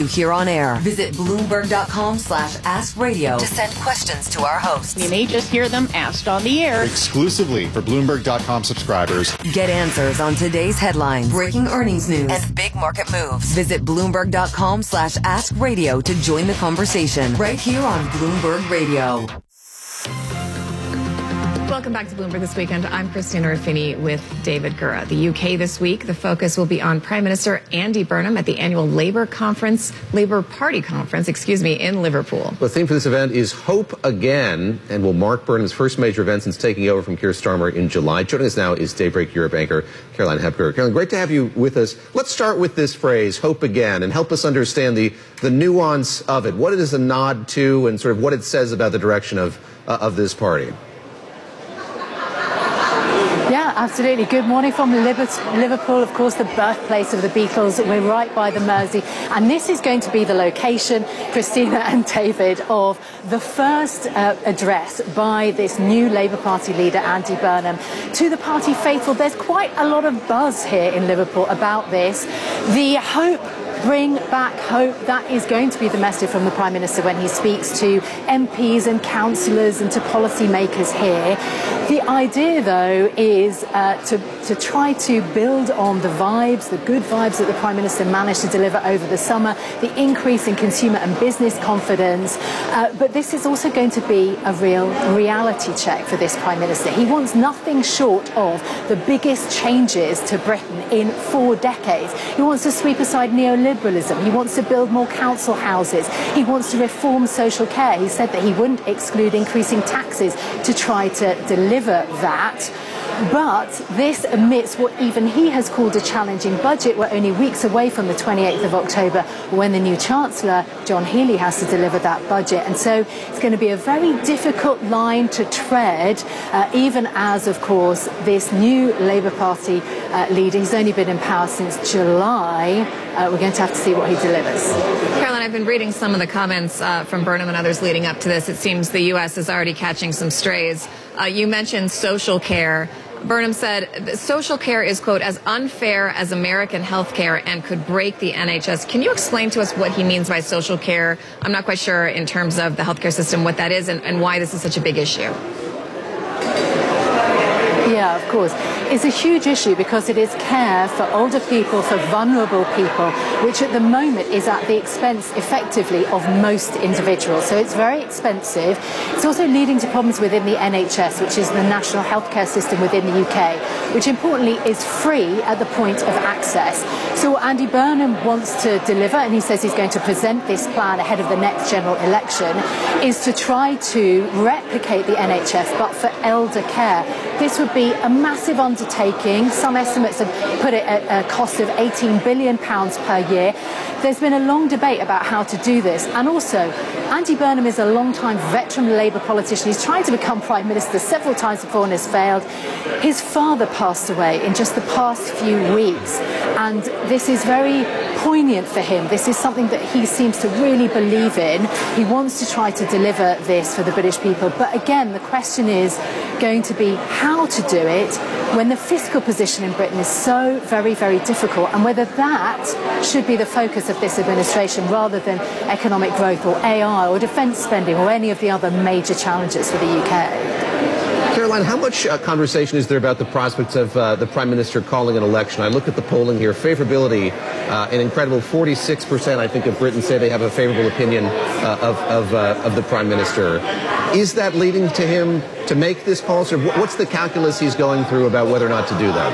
here on air. Visit Bloomberg.com/AskRadio to send questions to our hosts. You may just hear them asked on the air. Exclusively for Bloomberg.com subscribers. Get answers on today's headlines, breaking earnings news, and big market moves. Visit Bloomberg.com/AskRadio to join the conversation right here on Bloomberg Radio. Welcome back to Bloomberg This Weekend. I'm Christina Ruffini with David Gura. The UK this week, the focus will be on Prime Minister Andy Burnham at the annual Labour Party conference, in Liverpool. The theme for this event is Hope Again, and will mark Burnham's first major event since taking over from Keir Starmer in July. Joining us now is Daybreak Europe anchor Caroline Hepker. Caroline, great to have you with us. Let's start with this phrase, Hope Again, and help us understand the nuance of it. What it is a nod to, and sort of what it says about the direction of this party. Yeah, absolutely. Good morning from Liverpool, of course, the birthplace of the Beatles. We're right by the Mersey. And this is going to be the location, Christina and David, of the first address by this new Labour Party leader, Andy Burnham, to the party faithful. There's quite a lot of buzz here in Liverpool about this. The hope, bring back hope, that is going to be the message from the Prime Minister when he speaks to MPs and councillors and to policymakers here. The idea, though, is to try to build on the vibes, the good vibes that the Prime Minister managed to deliver over the summer, the increase in consumer and business confidence. But this is also going to be a real reality check for this Prime Minister. He wants nothing short of the biggest changes to Britain in 4 decades. He wants to sweep aside neoliberalism. He wants to build more council houses. He wants to reform social care. He said that he wouldn't exclude increasing taxes to try to deliver that. But this amidst what even he has called a challenging budget. We're only weeks away from the 28th of October when the new Chancellor, John Healey, has to deliver that budget. And so it's going to be a very difficult line to tread, even as, of course, this new Labour Party leader, he's only been in power since July. We're going to have to see what he delivers. Caroline, I've been reading some of the comments from Burnham and others leading up to this. It seems the U.S. is already catching some strays. You mentioned social care. Burnham said social care is, quote, as unfair as American health care and could break the NHS. Can you explain to us what he means by social care? I'm not quite sure in terms of the healthcare system what that is and why this is such a big issue. Yeah, of course. It's a huge issue because it is care for older people, for vulnerable people, which at the moment is at the expense, effectively, of most individuals. So it's very expensive. It's also leading to problems within the NHS, which is the national healthcare system within the UK, which importantly is free at the point of access. So what Andy Burnham wants to deliver, and he says he's going to present this plan ahead of the next general election, is to try to replicate the NHS, but for elder care. This would be a massive undertaking. Some estimates have put it at a cost of £18 billion per year. There's been a long debate about how to do this. And also, Andy Burnham is a long-time veteran Labour politician. He's tried to become Prime Minister several times before and has failed. His father passed away in just the past few weeks. And this is very poignant for him. This is something that he seems to really believe in. He wants to try to deliver this for the British people. But again, the question is going to be how to do it when the fiscal position in Britain is so very, very difficult, and whether that should be the focus of this administration rather than economic growth or AI or defence spending or any of the other major challenges for the UK. Caroline, how much conversation is there about the prospects of the Prime Minister calling an election? I look at the polling here. Favorability, an incredible 46%, I think, of Britons say they have a favourable opinion of the Prime Minister. Is that leading to him to make this call? Or what's the calculus he's going through about whether or not to do that?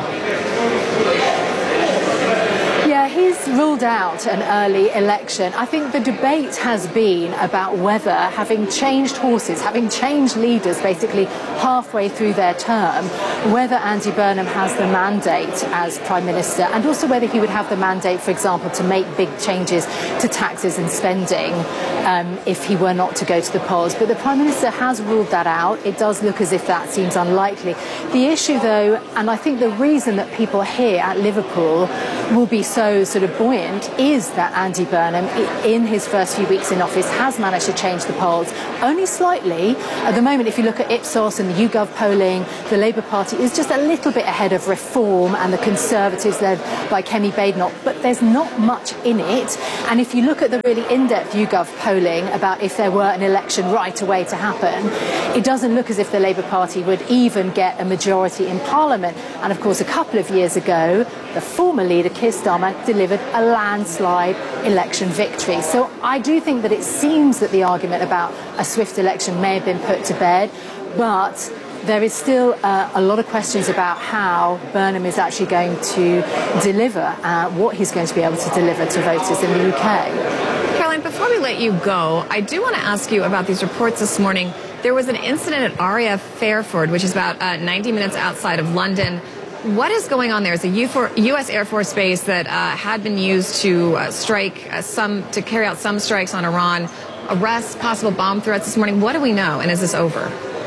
He's ruled out an early election. I think the debate has been about whether, having changed horses, having changed leaders basically halfway through their term, whether Andy Burnham has the mandate as Prime Minister, and also whether he would have the mandate, for example, to make big changes to taxes and spending if he were not to go to the polls. But the Prime Minister has ruled that out. It does look as if that seems unlikely. The issue, though, and I think the reason that people here at Liverpool will be so sort of buoyant is that Andy Burnham, in his first few weeks in office, has managed to change the polls only slightly. At the moment, if you look at Ipsos and the YouGov polling, the Labour Party is just a little bit ahead of Reform and the Conservatives led by Kemi Badenoch, but there's not much in it. And if you look at the really in-depth YouGov polling about if there were an election right away to happen, it doesn't look as if the Labour Party would even get a majority in Parliament. And of course, a couple of years ago, the former leader, Keir Starmer, delivered a landslide election victory. So I do think that it seems that the argument about a swift election may have been put to bed, but there is still a lot of questions about how Burnham is actually going to deliver, what he's going to be able to deliver to voters in the UK. Caroline, before we let you go, I do want to ask you about these reports this morning. There was an incident at RAF Fairford, which is about 90 minutes outside of London. What is going on there? It's a U.S. Air Force base that had been used to to carry out some strikes on Iran. Arrests, possible bomb threats this morning. What do we know? And is this over?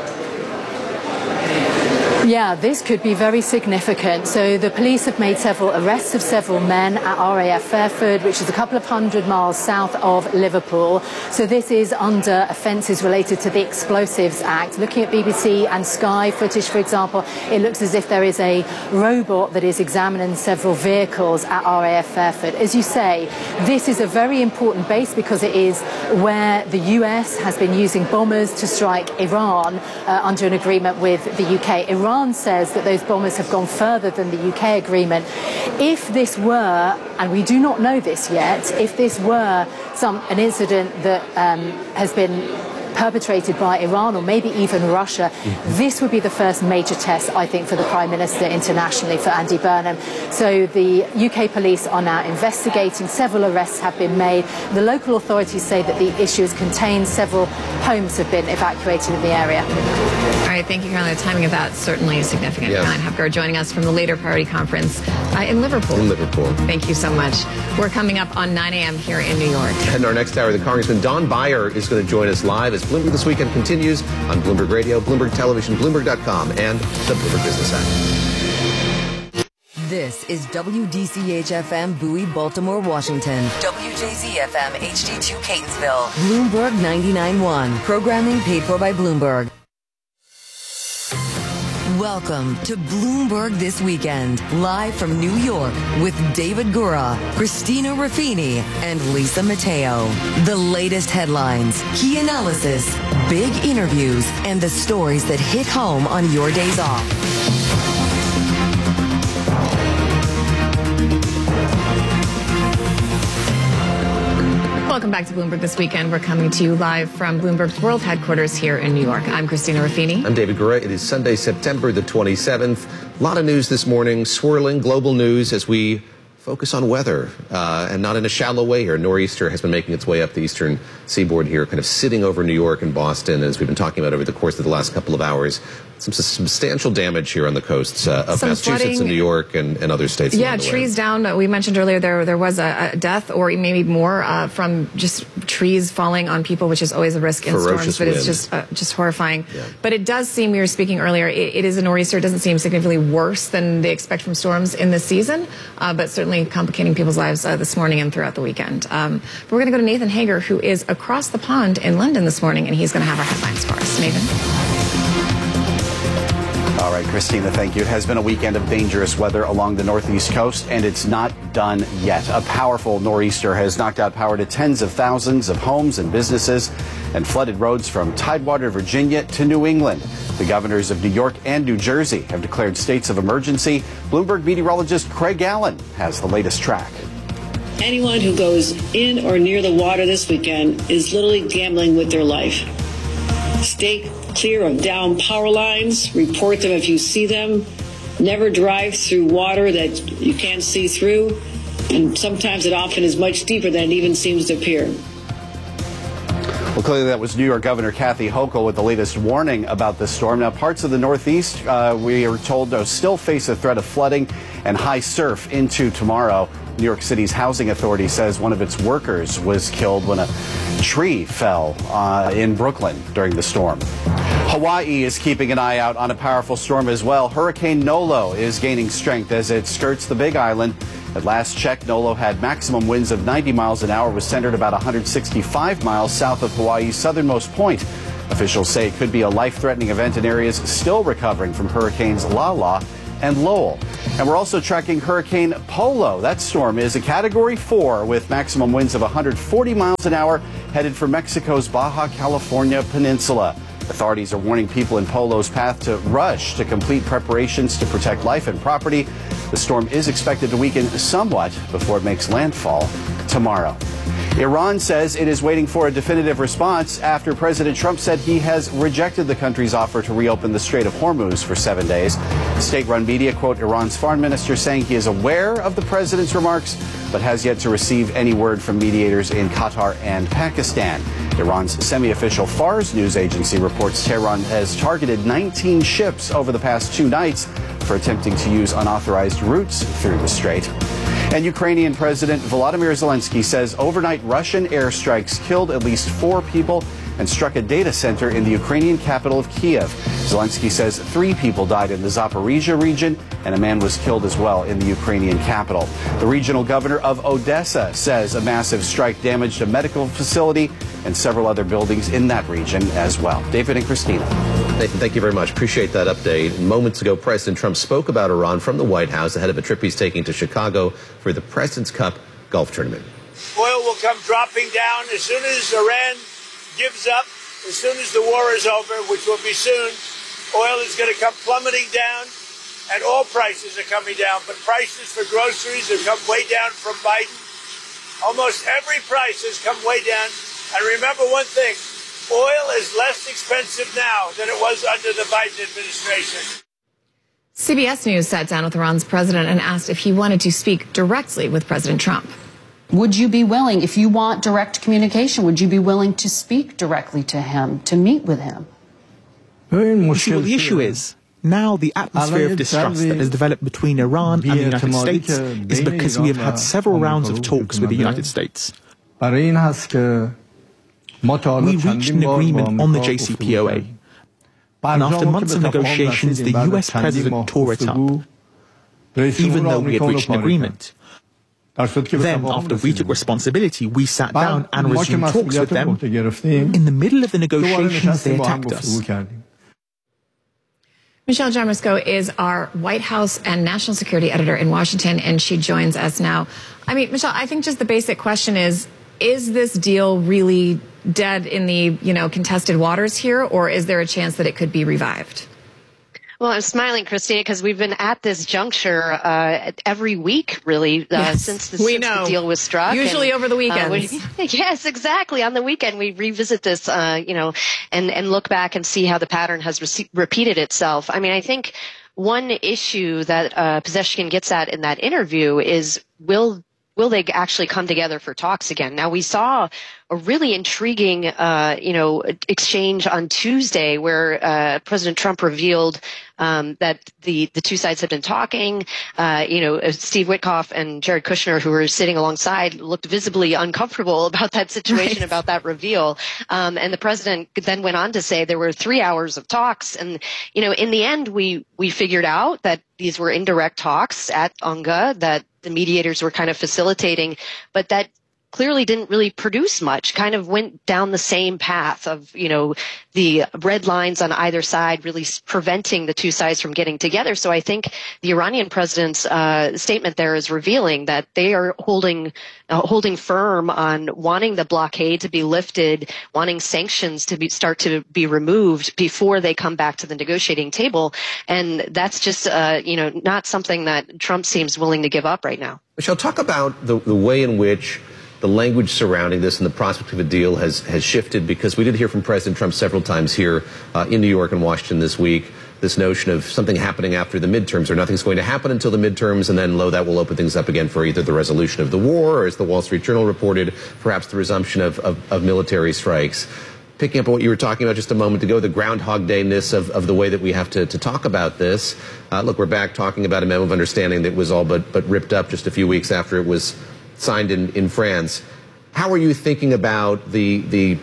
Yeah, this could be very significant. So the police have made several arrests of several men at RAF Fairford, which is a couple of 100 miles south of Liverpool. So this is under offences related to the Explosives Act. Looking at BBC and Sky footage, for example, it looks as if there is a robot that is examining several vehicles at RAF Fairford. As you say, this is a very important base because it is where the US has been using bombers to strike Iran under an agreement with the UK. Iran says that those bombers have gone further than the UK agreement. If this were, and we do not know this yet, if this were an incident that has been perpetrated by Iran or maybe even Russia, this would be the first major test, I think, for the Prime Minister internationally, for Andy Burnham. So the UK police are now investigating. Several arrests have been made. The local authorities say that the issue is contained. Several homes have been evacuated in the area. All right, thank you, Caroline. The timing of that certainly is significant. Yes. Caroline Hepker joining us from the Later Priority Conference in Liverpool. Thank you so much. We're coming up on 9 a.m. here in New York. And our next hour, the Congressman Don Beyer is going to join us live as Bloomberg This Weekend continues on Bloomberg Radio, Bloomberg Television, Bloomberg.com, and the Bloomberg Business App. This is WDCH-FM Bowie, Baltimore, Washington. WJZ-FM HD2 Catonsville. Bloomberg 99.1. Programming paid for by Bloomberg. Welcome to Bloomberg This Weekend, live from New York with David Gura, Christina Ruffini, and Lisa Mateo. The latest headlines, key analysis, big interviews, and the stories that hit home on your days off. Welcome back to Bloomberg This Weekend. We're coming to you live from Bloomberg's world headquarters here in New York. I'm Christina Ruffini. I'm David Gura. It is Sunday, September the 27th. A lot of news this morning, swirling global news as we focus on weather, and not in a shallow way here. Nor'easter has been making its way up the eastern seaboard here, kind of sitting over New York and Boston, as we've been talking about over the course of the last couple of hours. Some substantial damage here on the coasts of Massachusetts flooding, and New York and other states. Yeah, trees down. We mentioned earlier there was a death or maybe more from just trees falling on people, which is always a risk in Ferocious storms, but wind. it's just horrifying. Yeah. But it does seem, we were speaking earlier, it is a nor'easter. It doesn't seem significantly worse than they expect from storms in this season, but certainly complicating people's lives this morning and throughout the weekend. But we're going to go to Nathan Hager, who is across the pond in London this morning, and he's going to have our headlines for us. Nathan? All right, Christina, thank you. It has been a weekend of dangerous weather along the northeast coast, and it's not done yet. A powerful nor'easter has knocked out power to tens of thousands of homes and businesses and flooded roads from Tidewater, Virginia to New England. The governors of New York and New Jersey have declared states of emergency. Bloomberg meteorologist Craig Allen has the latest track. Anyone who goes in or near the water this weekend is literally gambling with their life. Stay clear of downed power lines. Report them if you see them. Never drive through water that you can't see through. And sometimes it often is much deeper than it even seems to appear. Well, clearly that was New York Governor Kathy Hochul with the latest warning about the storm. Now, parts of the Northeast, we are told, still face a threat of flooding and high surf into tomorrow. New York City's housing authority says one of its workers was killed when a tree fell in Brooklyn during the storm. Hawaii is keeping an eye out on a powerful storm as well. Hurricane Nolo is gaining strength as it skirts the Big Island. At last check, Nolo had maximum winds of 90 miles an hour, was centered about 165 miles south of Hawaii's southernmost point. Officials say it could be a life-threatening event in areas still recovering from hurricanes Lala and Lowell. And we're also tracking Hurricane Polo. That storm is a Category 4 with maximum winds of 140 miles an hour, headed for Mexico's Baja California Peninsula. Authorities are warning people in Polo's path to rush to complete preparations to protect life and property. The storm is expected to weaken somewhat before it makes landfall tomorrow. Iran says it is waiting for a definitive response after President Trump said he has rejected the country's offer to reopen the Strait of Hormuz for 7 days. State-run media quote Iran's foreign minister saying he is aware of the president's remarks, but has yet to receive any word from mediators in Qatar and Pakistan. Iran's semi-official Fars news agency reports Tehran has targeted 19 ships over the past 2 nights for attempting to use unauthorized routes through the strait. And Ukrainian President Volodymyr Zelensky says overnight Russian airstrikes killed at least 4 people and struck a data center in the Ukrainian capital of Kiev. Zelensky says 3 people died in the Zaporizhia region and a man was killed as well in the Ukrainian capital. The regional governor of Odessa says a massive strike damaged a medical facility and several other buildings in that region as well. David and Christina. Nathan, thank you very much. Appreciate that update. Moments ago, President Trump spoke about Iran from the White House ahead of a trip he's taking to Chicago for the President's Cup golf tournament. Oil will come dropping down as soon as Iran gives up, as soon as the war is over, which will be soon. Oil is going to come plummeting down, and all prices are coming down. But prices for groceries have come way down from Biden. Almost every price has come way down. And remember one thing, oil is less expensive now than it was under the Biden administration. CBS News sat down with Iran's president and asked if he wanted to speak directly with President Trump. Would you be willing, if you want direct communication, would you be willing to speak directly to him, to meet with him? You see, what the issue is, now the atmosphere of distrust that has developed between Iran and the United States is because we have had several rounds of talks with the United States. We reached an agreement on the JCPOA. And after months of negotiations, the US president tore it up, even though we had reached an agreement. Then, after we took responsibility, we sat down and resumed talks with them. In the middle of the negotiations, they attacked us. Michelle Jarmasco is our White House and national security editor in Washington, and she joins us now. I mean, Michelle, I think just the basic question is this deal really dead in the, contested waters here, or is there a chance that it could be revived? Well, I'm smiling, Christina, because we've been at this juncture every week, really, since the deal was struck. Usually over the weekend. Yes, exactly. On the weekend, we revisit this, and look back and see how the pattern has repeated itself. I mean, I think one issue that Pezeshkian gets at in that interview is will they actually come together for talks again? Now, we saw a really intriguing, exchange on Tuesday where President Trump revealed that the two sides had been talking. Steve Witkoff and Jared Kushner, who were sitting alongside, looked visibly uncomfortable about that situation, about that reveal. And the president then went on to say there were 3 hours of talks. And, in the end, we figured out that these were indirect talks at UNGA, that the mediators were kind of facilitating, but that clearly didn't really produce much, kind of went down the same path of, the red lines on either side really preventing the two sides from getting together. So I think the Iranian president's statement there is revealing that they are holding firm on wanting the blockade to be lifted, wanting sanctions to start to be removed before they come back to the negotiating table. And that's just, not something that Trump seems willing to give up right now. Michelle, talk about the way in which the language surrounding this and the prospect of a deal has shifted, because we did hear from President Trump several times here in New York and Washington this week, this notion of something happening after the midterms, or nothing's going to happen until the midterms, and then, that will open things up again for either the resolution of the war, or as the Wall Street Journal reported, perhaps the resumption of military strikes. Picking up on what you were talking about just a moment ago, the Groundhog Day-ness of the way that we have to talk about this. Look, we're back talking about a memo of understanding that was all but ripped up just a few weeks after it was signed in France. How are you thinking about the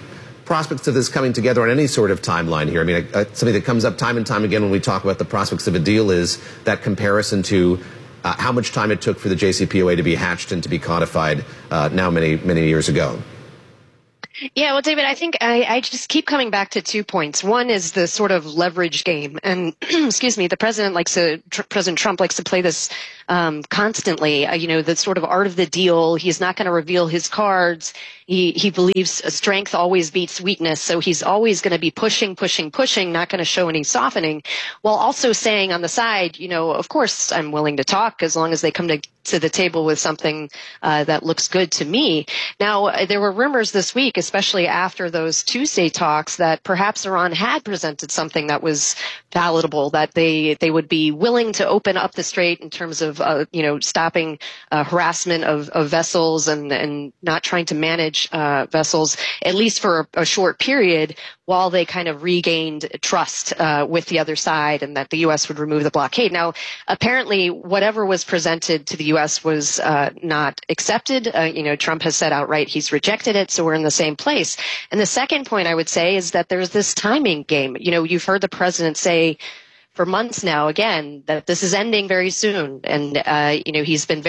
prospects of this coming together on any sort of timeline here? I mean, something that comes up time and time again when we talk about the prospects of a deal is that comparison to how much time it took for the JCPOA to be hatched and to be codified now many, many years ago. Yeah, well, David, I think I just keep coming back to 2 points. One is the sort of leverage game, and excuse me, the president President Trump likes to play this constantly. The sort of art of the deal. He's not going to reveal his cards. He believes strength always beats weakness, so he's always going to be pushing, not going to show any softening, while also saying on the side, of course I'm willing to talk as long as they come to the table with something that looks good to me. Now, there were rumors this week, especially after those Tuesday talks, that perhaps Iran had presented something that was palatable, that they would be willing to open up the strait in terms of stopping harassment of vessels and not trying to manage vessels, at least for a short period, while they kind of regained trust with the other side, and that the U.S. would remove the blockade. Now, apparently, whatever was presented to the U.S. was not accepted. Trump has said outright he's rejected it, so we're in the same place. And the second point I would say is that there's this timing game. You've heard the president say for months now, again, that this is ending very soon. And, he's been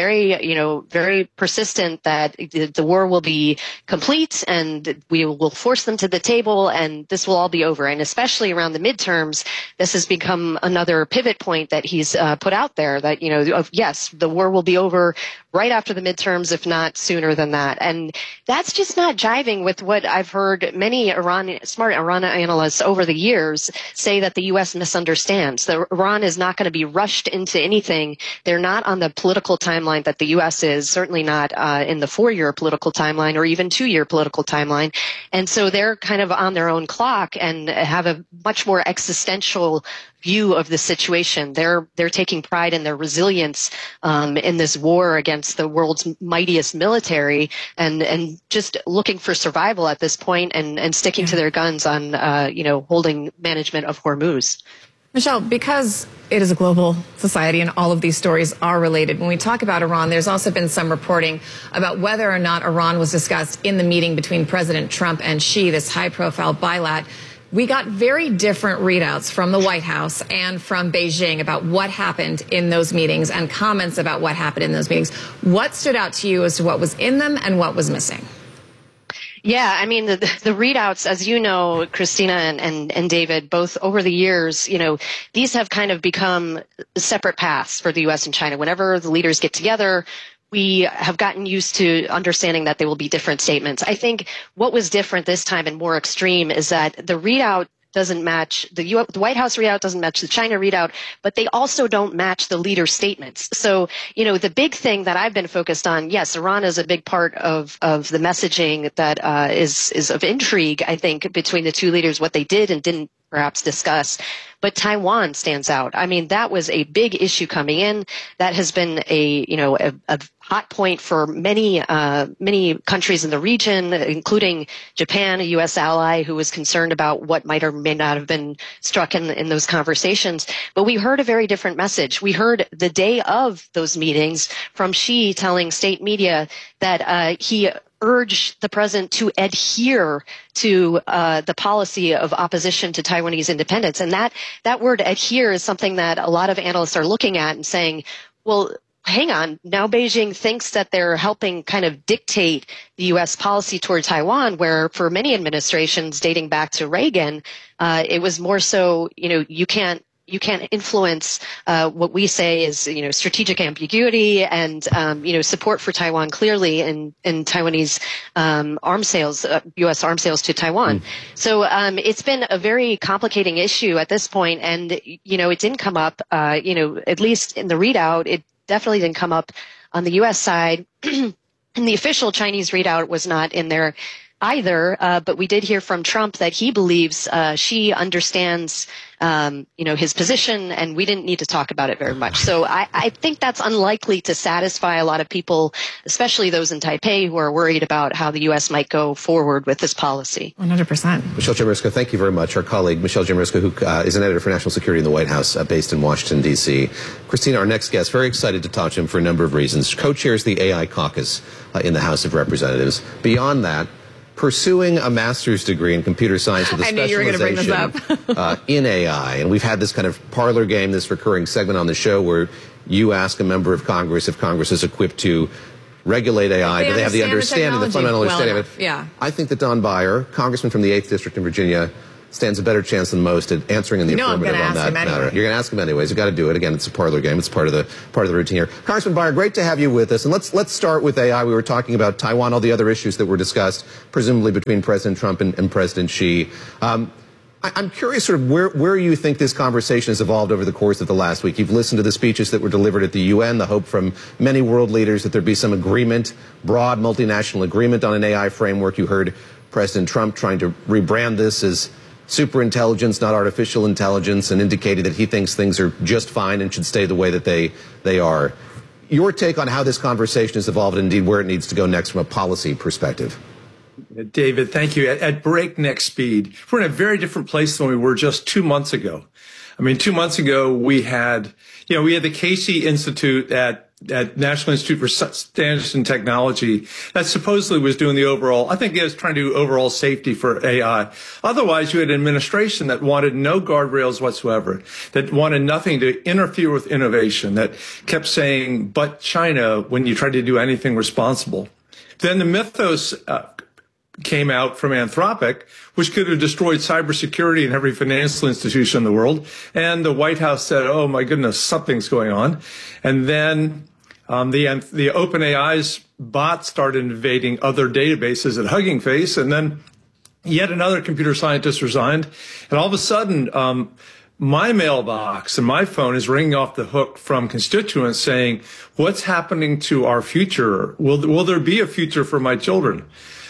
very persistent that the war will be complete and we will force them to the table and this will all be over. And especially around the midterms, this has become another pivot point that he's put out there that, yes, the war will be over right after the midterms, if not sooner than that. And that's just not jiving with what I've heard many smart Iran analysts over the years say, that the U.S. misunderstands. Iran is not going to be rushed into anything. They're not on the political timeline that the U.S. is, certainly not in the 4-year political timeline or even 2-year political timeline. And so they're kind of on their own clock and have a much more existential view of the situation. They're taking pride in their resilience in this war against the world's mightiest military, and just looking for survival at this point, and sticking to their guns on holding management of Hormuz. Michelle, because it is a global society and all of these stories are related, when we talk about Iran, there's also been some reporting about whether or not Iran was discussed in the meeting between President Trump and Xi, this high-profile bilat. We got very different readouts from the White House and from Beijing about what happened in those meetings and comments about what happened in those meetings. What stood out to you as to what was in them and what was missing? Yeah, I mean, the readouts, as you know, Christina and David, both over the years, these have kind of become separate paths for the U.S. and China. Whenever the leaders get together, we have gotten used to understanding that there will be different statements. I think what was different this time and more extreme is that the readout doesn't match the White House readout, doesn't match the China readout, but they also don't match the leader statements. So, the big thing that I've been focused on, yes, Iran is a big part of the messaging that is of intrigue, I think, between the two leaders, what they did and didn't perhaps discuss. But Taiwan stands out. I mean, that was a big issue coming in. That has been a hot point for many countries in the region, including Japan, a U.S. ally who was concerned about what might or may not have been struck in those conversations. But we heard a very different message. We heard the day of those meetings from Xi telling state media that he urged the president to adhere to the policy of opposition to Taiwanese independence. And that word adhere is something that a lot of analysts are looking at and saying, well, hang on, now Beijing thinks that they're helping kind of dictate the U.S. policy toward Taiwan, where for many administrations dating back to Reagan, it was more so, you can't influence what we say is, strategic ambiguity and, support for Taiwan clearly in Taiwanese arms sales, U.S. arms sales to Taiwan. So it's been a very complicating issue at this point, and it didn't come up, at least in the readout, it definitely didn't come up on the U.S. side, and the official Chinese readout was not in there either, but we did hear from Trump that he believes Xi understands, his position, and we didn't need to talk about it very much. So I think that's unlikely to satisfy a lot of people, especially those in Taipei who are worried about how the U.S. might go forward with this policy. 100%. Michelle Jamrisko, thank you very much. Our colleague, Michelle Jamrisko, who is an editor for national security in the White House, based in Washington, D.C. Christina, our next guest, very excited to talk to him for a number of reasons. Co-chairs the AI caucus in the House of Representatives. Beyond that, pursuing a master's degree in computer science with a specialization in AI. And we've had this kind of parlor game, this recurring segment on the show where you ask a member of Congress if Congress is equipped to regulate AI. Do they have the understanding, the fundamental understanding of it? Yeah. I think that Don Beyer, congressman from the 8th District in Virginia, stands a better chance than most at answering in the affirmative on that matter. You're going to ask him anyways. You've got to do it. Again, it's a parlor game. It's part of the routine here. Congressman Beyer, great to have you with us. And let's start with AI. We were talking about Taiwan, all the other issues that were discussed, presumably between President Trump and President Xi. I'm curious sort of where you think this conversation has evolved over the course of the last week. You've listened to the speeches that were delivered at the UN, the hope from many world leaders that there'd be some agreement, broad multinational agreement on an AI framework. You heard President Trump trying to rebrand this as superintelligence, not artificial intelligence, and indicated that he thinks things are just fine and should stay the way that they are. Your take on how this conversation has evolved and indeed where it needs to go next from a policy perspective. David, thank you. At breakneck speed, we're in a very different place than we were just 2 months ago. I mean, 2 months ago, we had the Casey Institute at National Institute for Standards and Technology that supposedly was doing the overall, I think it was trying to do overall safety for AI. Otherwise, you had an administration that wanted no guardrails whatsoever, that wanted nothing to interfere with innovation, that kept saying, but China, when you tried to do anything responsible. Then the mythos came out from Anthropic, which could have destroyed cybersecurity in every financial institution in the world. And the White House said, oh, my goodness, something's going on. And then the OpenAI's bot started invading other databases at Hugging Face. And then yet another computer scientist resigned. And all of a sudden, my mailbox and my phone is ringing off the hook from constituents saying, what's happening to our future? Will there be a future for my children?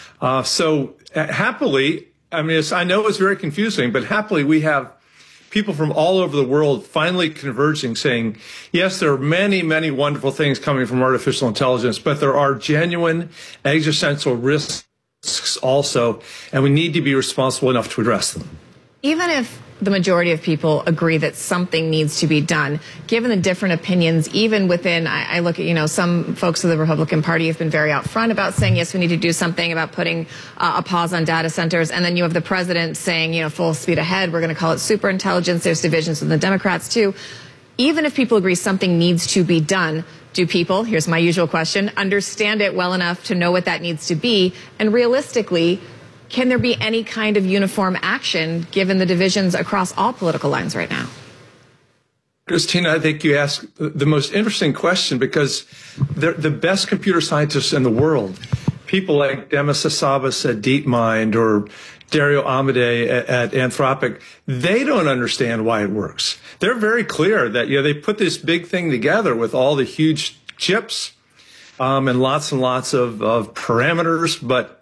So happily, I mean, I know it's very confusing, but happily we have people from all over the world finally converging, saying, yes, there are many, many wonderful things coming from artificial intelligence, but there are genuine existential risks also, and we need to be responsible enough to address them. Even if the majority of people agree that something needs to be done, given the different opinions, even within, I look at, some folks of the Republican Party have been very upfront about saying, yes, we need to do something about putting a pause on data centers. And then you have the president saying, full speed ahead, we're going to call it superintelligence. There's divisions with the Democrats too. Even if people agree something needs to be done, do people, here's my usual question, understand it well enough to know what that needs to be? And realistically, can there be any kind of uniform action given the divisions across all political lines right now? Christina, I think you asked the most interesting question because they're the best computer scientists in the world. People like Demis Hassabis at DeepMind or Dario Amodei at Anthropic, they don't understand why it works. They're very clear that they put this big thing together with all the huge chips and lots of parameters, but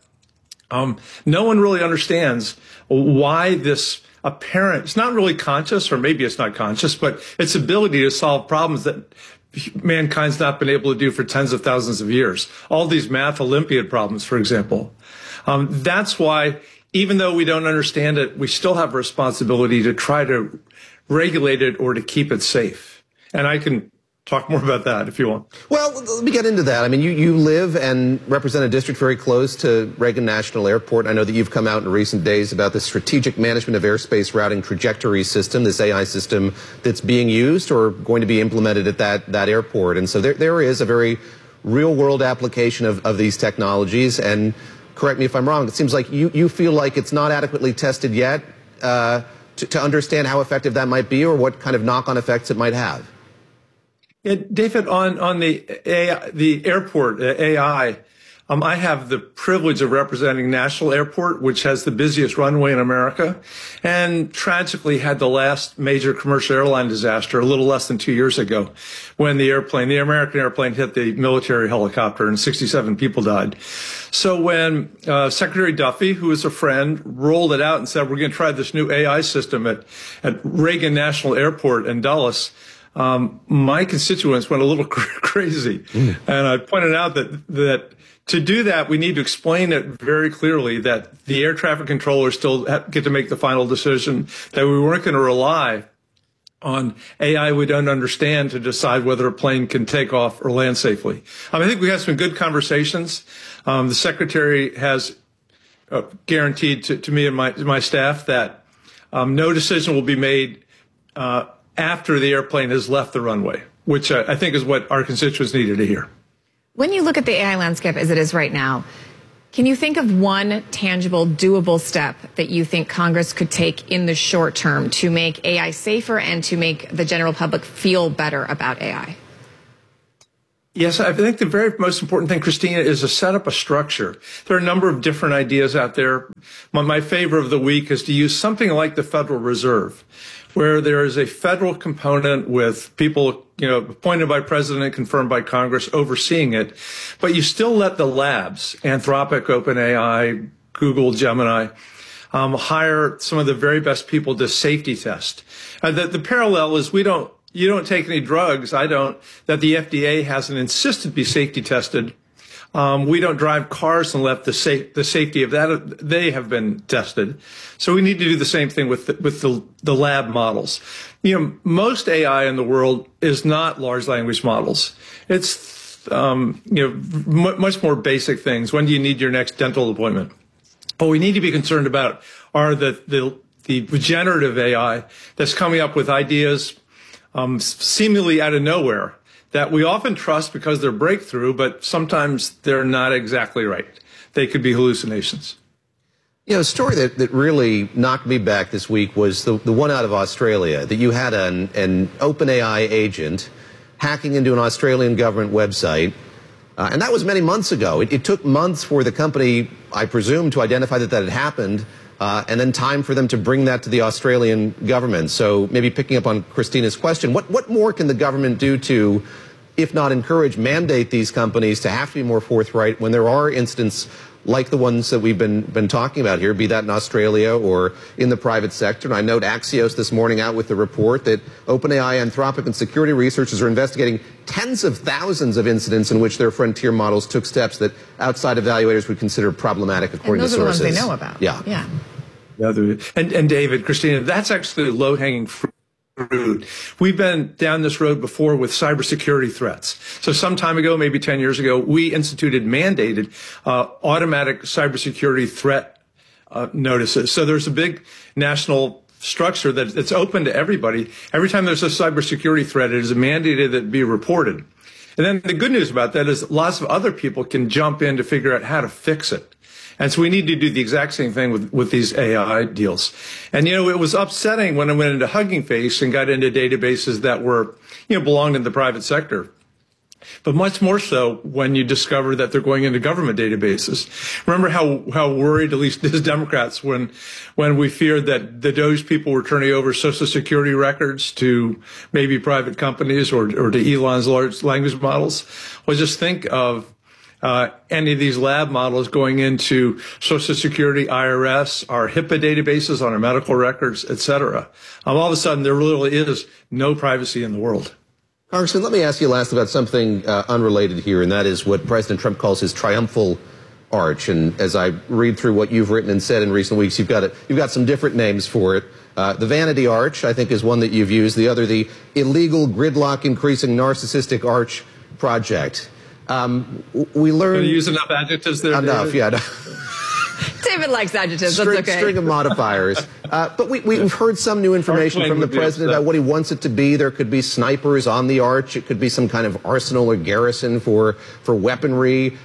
no one really understands why this apparent, it's not really conscious, or maybe it's not conscious, but its ability to solve problems that mankind's not been able to do for tens of thousands of years. All these math Olympiad problems, for example. That's why, even though we don't understand it, we still have a responsibility to try to regulate it or to keep it safe. And I can talk more about that if you want. Well, let me get into that. I mean, you live and represent a district very close to Reagan National Airport. I know that you've come out in recent days about the strategic management of airspace routing trajectory system, this AI system that's being used or going to be implemented at that airport. And so there is a very real-world application of these technologies. And correct me if I'm wrong, it seems like you feel like it's not adequately tested yet to understand how effective that might be or what kind of knock-on effects it might have. Yeah, David, on the airport, AI, I have the privilege of representing National Airport, which has the busiest runway in America, and tragically had the last major commercial airline disaster a little less than 2 years ago when the American airplane hit the military helicopter and 67 people died. So when Secretary Duffy, who is a friend, rolled it out and said, we're going to try this new AI system at Reagan National Airport in Dulles, my constituents went a little crazy. And I pointed out that to do that, we need to explain it very clearly that the air traffic controllers still get to make the final decision, that we weren't going to rely on AI we don't understand to decide whether a plane can take off or land safely. I think we had some good conversations. The secretary has guaranteed to me and my staff that no decision will be made after the airplane has left the runway, which I think is what our constituents needed to hear. When you look at the AI landscape as it is right now, can you think of one tangible, doable step that you think Congress could take in the short term to make AI safer and to make the general public feel better about AI? Yes, I think the very most important thing, Christina, is to set up a structure. There are a number of different ideas out there. My favorite of the week is to use something like the Federal Reserve, where there is a federal component with people, appointed by President, confirmed by Congress, overseeing it. But you still let the labs, Anthropic, OpenAI, Google, Gemini, hire some of the very best people to safety test. The parallel is you don't take any drugs, I don't, that the FDA hasn't insisted be safety tested. We don't drive cars unless the safety of that, they have been tested. So we need to do the same thing with the lab models. Most AI in the world is not large language models. It's, much more basic things. When do you need your next dental appointment? What we need to be concerned about are the generative AI that's coming up with ideas seemingly out of nowhere that we often trust because they're breakthrough, but sometimes they're not exactly right. They could be hallucinations. A story that really knocked me back this week was the one out of Australia, that you had an OpenAI agent hacking into an Australian government website. And that was many months ago. It took months for the company, I presume, to identify that had happened. And then time for them to bring that to the Australian government. So maybe picking up on Christina's question, what more can the government do to, if not encourage, mandate these companies to have to be more forthright when there are incidents like the ones that we've been talking about here, be that in Australia or in the private sector? And I note Axios this morning out with the report that OpenAI, Anthropic, and security researchers are investigating tens of thousands of incidents in which their frontier models took steps that outside evaluators would consider problematic, according to sources. And those are the ones they know about. Yeah. And David, Christina, that's actually low-hanging fruit. We've been down this road before with cybersecurity threats. So some time ago, maybe 10 years ago, we mandated automatic cybersecurity threat notices. So there's a big national structure that's open to everybody. Every time there's a cybersecurity threat, it is mandated that it be reported. And then the good news about that is lots of other people can jump in to figure out how to fix it. And so we need to do the exact same thing with these AI deals. And, it was upsetting when I went into Hugging Face and got into databases that were, belonged in the private sector. But much more so when you discover that they're going into government databases. Remember how worried, at least as Democrats, when we feared that the DOJ people were turning over Social Security records to maybe private companies or to Elon's large language models? Well, just think of any of these lab models going into Social Security, IRS, our HIPAA databases on our medical records, et cetera. All of a sudden, there really is no privacy in the world. Congressman, let me ask you last about something unrelated here, and that is what President Trump calls his triumphal arch. And as I read through what you've written and said in recent weeks, you've got some different names for it. The Vanity Arch, I think, is one that you've used. The other, the Illegal Gridlock Increasing Narcissistic Arch Project. We learned. Can you use enough adjectives there? Enough, David? David likes adjectives. That's okay. String of modifiers. But we've heard some new information from the president about what he wants it to be. There could be snipers on the arch. It could be some kind of arsenal or garrison for weaponry.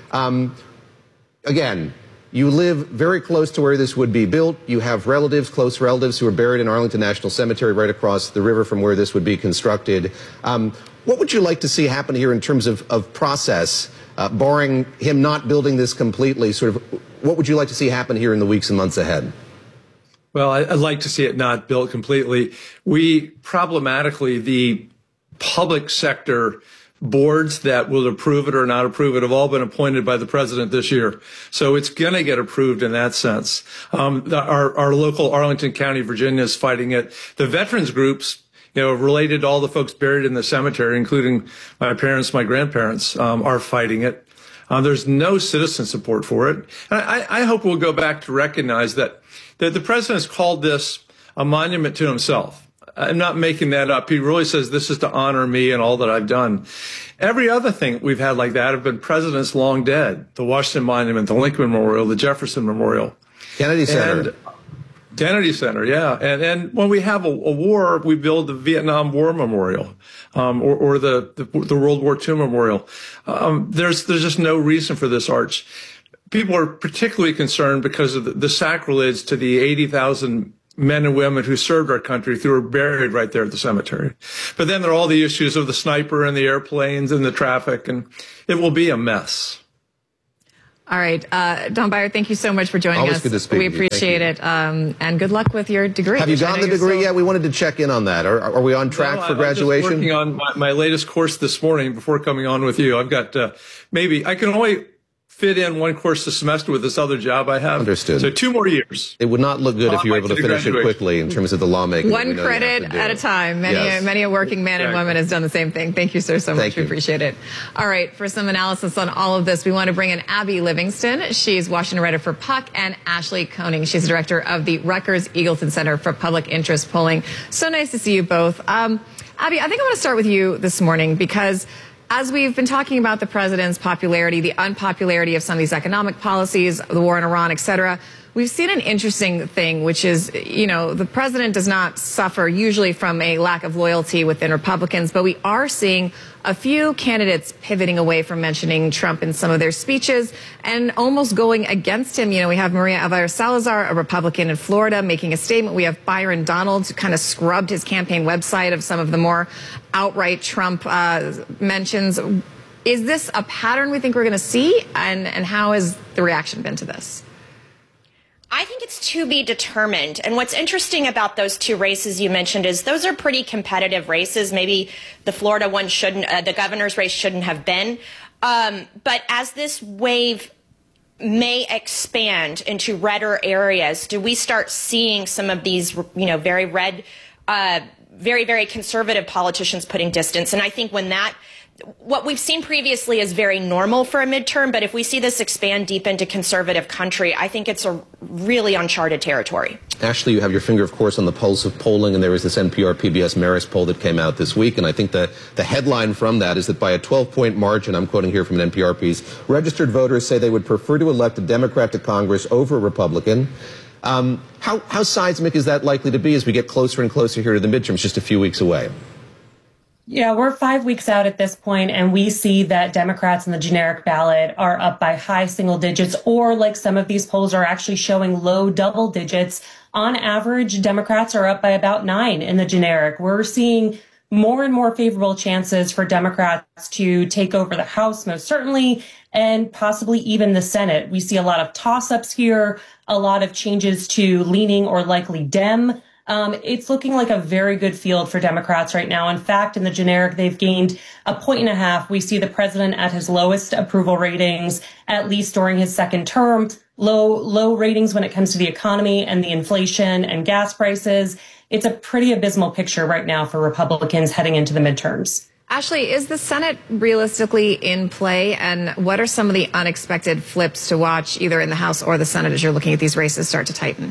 Again, you live very close to where this would be built. You have close relatives who are buried in Arlington National Cemetery right across the river from where this would be constructed. What would you like to see happen here in terms of process, barring him not building this completely? What would you like to see happen here in the weeks and months ahead? Well, I'd like to see it not built completely. Problematically, the public sector boards that will approve it or not approve it have all been appointed by the president this year. So it's going to get approved in that sense. Our local Arlington County, Virginia is fighting it. The veterans groups, related to all the folks buried in the cemetery, including my parents, my grandparents, are fighting it. There's no citizen support for it. And I hope we'll go back to recognize that the president's called this a monument to himself. I'm not making that up. He really says this is to honor me and all that I've done. Every other thing we've had like that have been presidents long dead. The Washington Monument, the Lincoln Memorial, the Jefferson Memorial. Kennedy Center. Kennedy Center, yeah. And when we have a war, we build the Vietnam War Memorial, or the World War II Memorial. There's just no reason for this arch. People are particularly concerned because of the sacrilege to the 80,000 men and women who served our country who were buried right there at the cemetery. But then there are all the issues of the sniper and the airplanes and the traffic, and it will be a mess. All right. Don Beyer, thank you so much for joining us. Always good to speak We with you. appreciate it. And good luck with your degree. Have you gotten the degree yet? We wanted to check in on that. Are we on track for graduation? I'm just working on my latest course this morning before coming on with you. I've got maybe I can only fit in one course a semester with this other job I have. Understood. So 2 more years. It would not look good if you were able to finish it quickly in terms of the lawmaking. One credit at a time. Many a working man and woman has done the same thing. Thank you, sir, so much. We appreciate it. All right. For some analysis on all of this, we want to bring in Abby Livingston. She's Washington writer for Puck, and Ashley Koenig. She's director of the Rutgers Eagleton Center for Public Interest Polling. So nice to see you both. Abby, I think I want to start with you this morning because as we've been talking about the president's popularity, the unpopularity of some of these economic policies, the war in Iran, et cetera, we've seen an interesting thing, which is, the president does not suffer usually from a lack of loyalty within Republicans, but we are seeing a few candidates pivoting away from mentioning Trump in some of their speeches and almost going against him. We have Maria Elvira Salazar, a Republican in Florida, making a statement. We have Byron Donalds, who kind of scrubbed his campaign website of some of the more outright Trump mentions. Is this a pattern we think we're going to see? And how has the reaction been to this? I think it's to be determined. And what's interesting about those 2 races you mentioned is those are pretty competitive races. Maybe the Florida one shouldn't, the governor's race shouldn't have been. But as this wave may expand into redder areas, do we start seeing some of these, very red, very, very conservative politicians putting distance? And I think what we've seen previously is very normal for a midterm, but if we see this expand deep into conservative country, I think it's a really uncharted territory. Ashley, you have your finger, of course, on the pulse of polling, and there was this NPR PBS Marist poll that came out this week, and I think the headline from that is that by a 12-point margin, I'm quoting here from an NPR piece, registered voters say they would prefer to elect a Democrat to Congress over a Republican. How seismic is that likely to be as we get closer and closer here to the midterms, just a few weeks away? Yeah, we're 5 weeks out at this point, and we see that Democrats in the generic ballot are up by high single digits, or like some of these polls are actually showing low double digits. On average, Democrats are up by about 9 in the generic. We're seeing more and more favorable chances for Democrats to take over the House, most certainly, and possibly even the Senate. We see a lot of toss-ups here, a lot of changes to leaning or likely Dem. It's looking like a very good field for Democrats right now. In fact, in the generic, they've gained 1.5 points. We see the president at his lowest approval ratings, at least during his second term. Low ratings when it comes to the economy and the inflation and gas prices. It's a pretty abysmal picture right now for Republicans heading into the midterms. Ashley, is the Senate realistically in play? And what are some of the unexpected flips to watch either in the House or the Senate as you're looking at these races start to tighten?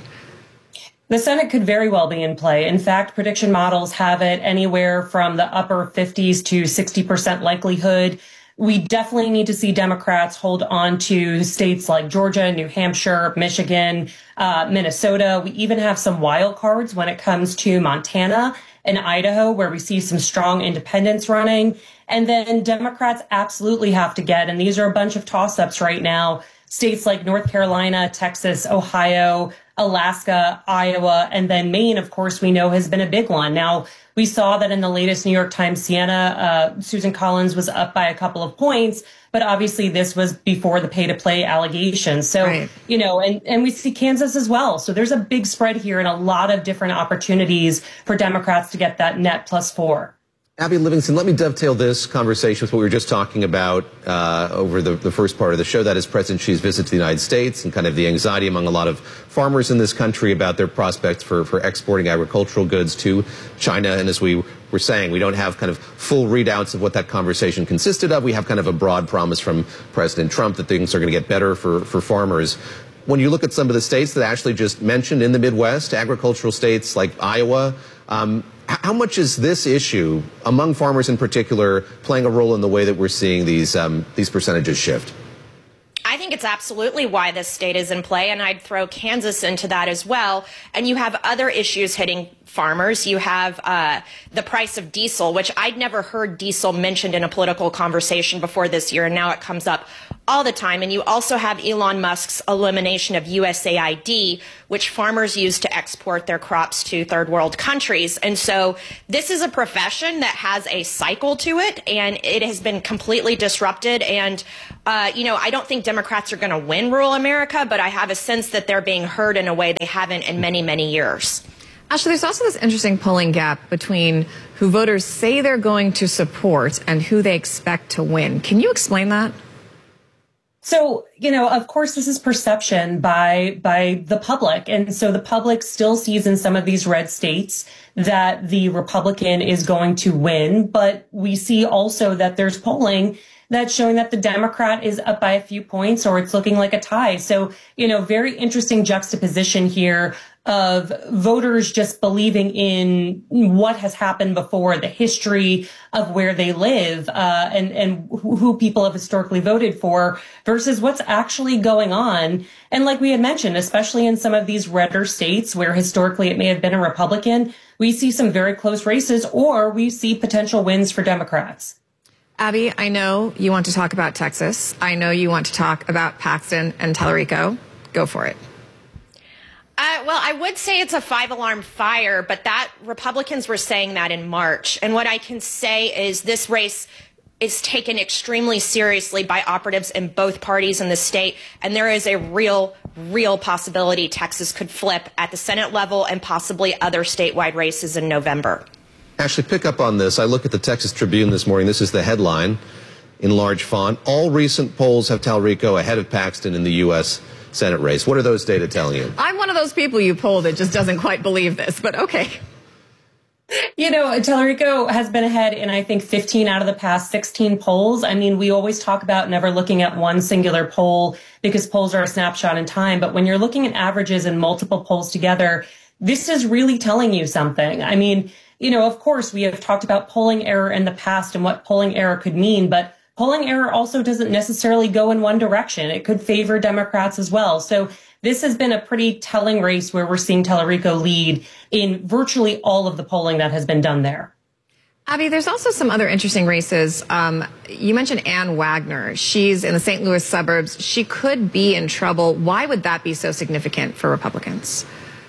The Senate could very well be in play. In fact, prediction models have it anywhere from the upper 50s to 60% likelihood. We definitely need to see Democrats hold on to states like Georgia, New Hampshire, Michigan, Minnesota. We even have some wild cards when it comes to Montana and Idaho, where we see some strong independents running. And then Democrats absolutely have to get, and these are a bunch of toss-ups right now, states like North Carolina, Texas, Ohio, Alaska, Iowa, and then Maine, of course, we know has been a big one. Now, we saw that in the latest New York Times Siena, Susan Collins was up by a couple of points, but obviously this was before the pay-to-play allegations. So, right. And we see Kansas as well. So there's a big spread here and a lot of different opportunities for Democrats to get that net +4. Abby Livingston, let me dovetail this conversation with what we were just talking about over the first part of the show. That is President Xi's visit to the United States and kind of the anxiety among a lot of farmers in this country about their prospects for exporting agricultural goods to China. And as we were saying, we don't have kind of full readouts of what that conversation consisted of. We have kind of a broad promise from President Trump that things are going to get better for farmers. When you look at some of the states that Ashley just mentioned in the Midwest, agricultural states like Iowa, how much is this issue, among farmers in particular, playing a role in the way that we're seeing these percentages shift? I think think it's absolutely why this state is in play, and I'd throw Kansas into that as well. And you have other issues hitting farmers. You have the price of diesel, which I'd never heard diesel mentioned in a political conversation before this year, and now it comes up all the time. And you also have Elon Musk's elimination of USAID, which farmers use to export their crops to third world countries. And so this is a profession that has a cycle to it, and it has been completely disrupted. And, I don't think Democrats are going to win rural America, but I have a sense that they're being heard in a way they haven't in many, many years. Ashley, there's also this interesting polling gap between who voters say they're going to support and who they expect to win. Can you explain that? So, of course, this is perception by the public. And so the public still sees in some of these red states that the Republican is going to win. But we see also that there's polling that's showing that the Democrat is up by a few points, or it's looking like a tie. So, very interesting juxtaposition here of voters just believing in what has happened before, the history of where they live, and who people have historically voted for versus what's actually going on. And like we had mentioned, especially in some of these redder states where historically it may have been a Republican, we see some very close races, or we see potential wins for Democrats. Abby, I know you want to talk about Texas. I know you want to talk about Paxton and Tallarico. Go for it. Well, I would say it's a 5-alarm fire, but that Republicans were saying that in March. And what I can say is this race is taken extremely seriously by operatives in both parties in the state. And there is a real possibility Texas could flip at the Senate level and possibly other statewide races in November. Ashley, pick up on this. I look at the Texas Tribune this morning. This is the headline in large font. All recent polls have Tallarico ahead of Paxton in the U.S. Senate race. What are those data telling you? I'm one of those people you poll that just doesn't quite believe this, but okay. Tallarico has been ahead in, I think, 15 out of the past 16 polls. I mean, we always talk about never looking at one singular poll because polls are a snapshot in time. But when you're looking at averages and multiple polls together, this is really telling you something. I mean, of course, we have talked about polling error in the past and what polling error could mean, but polling error also doesn't necessarily go in one direction. It could favor Democrats as well. So this has been a pretty telling race where we're seeing Tallarico lead in virtually all of the polling that has been done there. Abby, there's also some other interesting races. You mentioned Ann Wagner. She's in the St. Louis suburbs. She could be in trouble. Why would that be so significant for Republicans?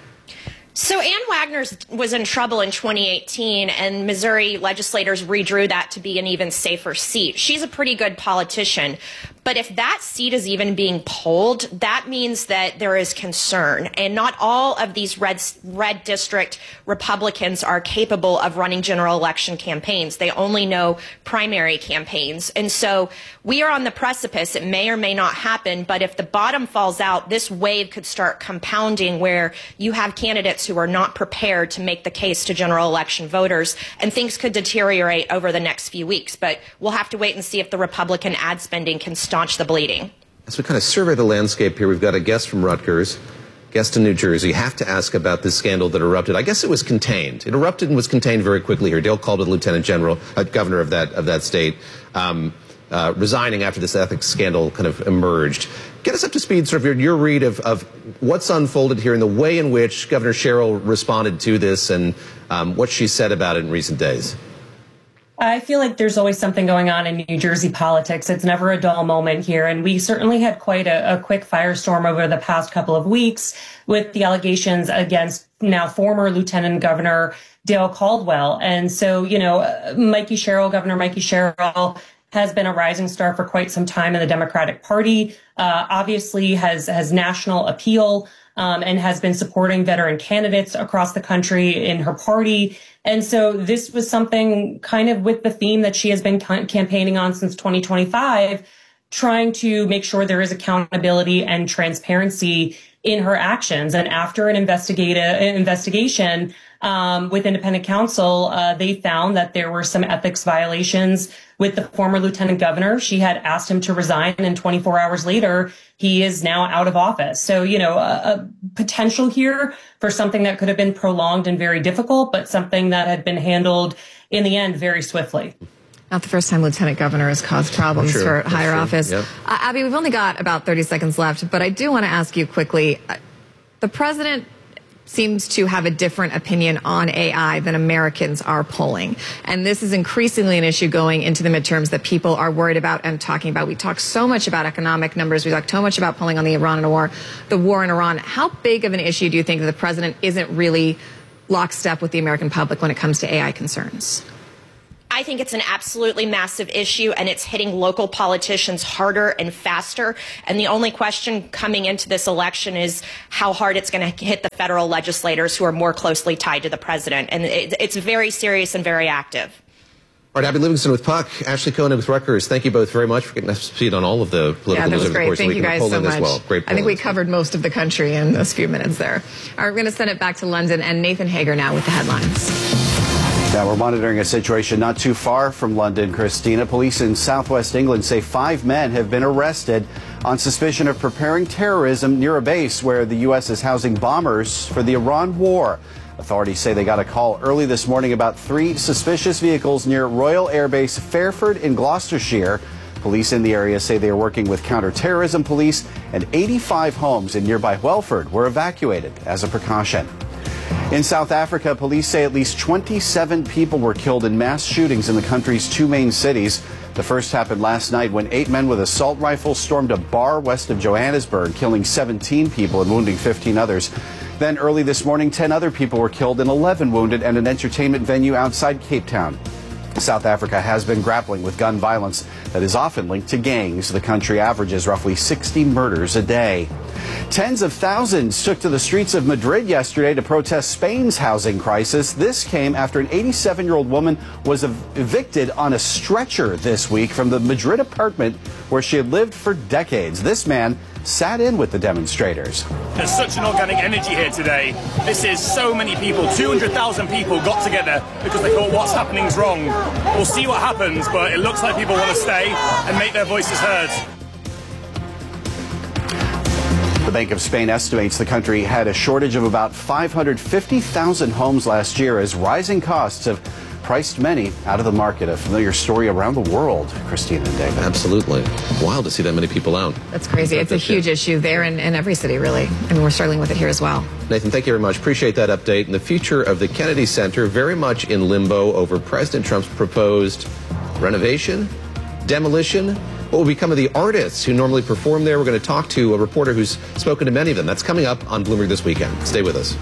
So Ann Wagner was in trouble in 2018, and Missouri legislators redrew that to be an even safer seat. She's a pretty good politician. But if that seat is even being polled, that means that there is concern. And not all of these red district Republicans are capable of running general election campaigns. They only know primary campaigns. And so we are on the precipice. It may or may not happen. But if the bottom falls out, this wave could start compounding where you have candidates who are not prepared to make the case to general election voters. And things could deteriorate over the next few weeks. But we'll have to wait and see if the Republican ad spending can staunch the bleeding. As we kind of survey the landscape here, we've got a guest from Rutgers, guest in New Jersey. Have to ask about this scandal that erupted. I guess it was contained. It erupted and was contained very quickly here. Dale Caldwell, Lieutenant General, governor of that state, resigning after this ethics scandal kind of emerged. Get us up to speed, sort of your read of what's unfolded here and the way in which Governor Sherrill responded to this and what she said about it in recent days. I feel like there's always something going on in New Jersey politics. It's never a dull moment here. And we certainly had quite a quick firestorm over the past couple of weeks with the allegations against now former Lieutenant Governor Dale Caldwell. And so, Governor Mikey Sherrill has been a rising star for quite some time in the Democratic Party, obviously has national appeal, and has been supporting veteran candidates across the country in her party. And so this was something kind of with the theme that she has been campaigning on since 2025, trying to make sure there is accountability and transparency in her actions. And after an investigation with independent counsel, they found that there were some ethics violations with the former lieutenant governor. She had asked him to resign, and 24 hours later, he is now out of office. So, a potential here for something that could have been prolonged and very difficult, but something that had been handled in the end very swiftly. Not the first time Lieutenant Governor has caused problems for higher office. Yep. Abby, we've only got about 30 seconds left, but I do want to ask you quickly. The president seems to have a different opinion on AI than Americans are polling. And this is increasingly an issue going into the midterms that people are worried about and talking about. We talk so much about economic numbers. We talk so much about polling on the war in Iran. How big of an issue do you think that the president isn't really lockstep with the American public when it comes to AI concerns? I think it's an absolutely massive issue, and it's hitting local politicians harder and faster. And the only question coming into this election is how hard it's going to hit the federal legislators who are more closely tied to the president. And it's very serious and very active. All right, Abby Livingston with Puck, Ashley Koenig with Rutgers. Thank you both very much for getting us to speed on all of the political news over the course of the week. Thank you guys so much. As well. Great I think we covered most of the country in those few minutes there. All right, we're going to send it back to London, and Nathan Hager now with the headlines. Now we're monitoring a situation not too far from London, Christina. Police in southwest England say 5 men have been arrested on suspicion of preparing terrorism near a base where the U.S. is housing bombers for the Iran war. Authorities say they got a call early this morning about 3 suspicious vehicles near Royal Air Base Fairford in Gloucestershire. Police in the area say they are working with counter-terrorism police, and 85 homes in nearby Welford were evacuated as a precaution. In South Africa, police say at least 27 people were killed in mass shootings in the country's 2 main cities. The first happened last night when 8 men with assault rifles stormed a bar west of Johannesburg, killing 17 people and wounding 15 others. Then early this morning, 10 other people were killed and 11 wounded at an entertainment venue outside Cape Town. South Africa has been grappling with gun violence that is often linked to gangs. The country averages roughly 60 murders a day. Tens of thousands took to the streets of Madrid yesterday to protest Spain's housing crisis. This came after an 87-year-old woman was evicted on a stretcher this week from the Madrid apartment where she had lived for decades. This man sat in with the demonstrators. There's such an organic energy here today. This is so many people. 200,000 people got together because they thought what's happening is wrong. We'll see what happens, but it looks like people want to stay and make their voices heard. The Bank of Spain estimates the country had a shortage of about 550,000 homes last year as rising costs have priced many out of the market. A familiar story around the world, Christina and David. Absolutely. Wild to see that many people out. That's crazy. It's a huge issue there in every city, really. I mean, we're struggling with it here as well. Nathan, thank you very much. Appreciate that update. And the future of the Kennedy Center very much in limbo over President Trump's proposed renovation, demolition. What will become of the artists who normally perform there? We're going to talk to a reporter who's spoken to many of them. That's coming up on Bloomberg This Weekend. Stay with us.